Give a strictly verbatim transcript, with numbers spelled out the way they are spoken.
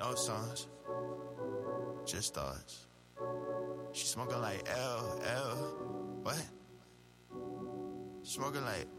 No songs, just thoughts. She smoking like L, L, what? Smoking like